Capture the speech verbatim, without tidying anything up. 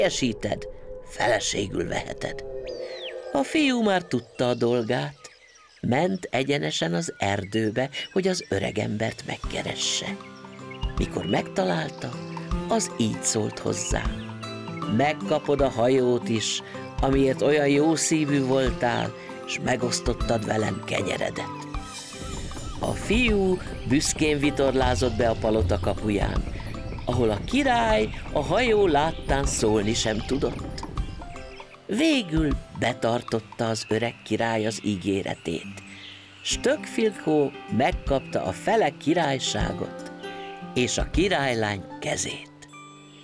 teljesíted, feleségül veheted. A fiú már tudta a dolgát, ment egyenesen az erdőbe, hogy az öregembert megkeresse. Mikor megtalálta, az így szólt hozzá: megkapod a hajót is, amiért olyan jó szívű voltál, s megosztottad velem kenyeredet. A fiú büszkén vitorlázott be a palota kapuján, ahol a király a hajó láttán szólni sem tudott. Végül betartotta az öreg király az ígéretét, s Stöckfilkó megkapta a fele királyságot és a királylány kezét.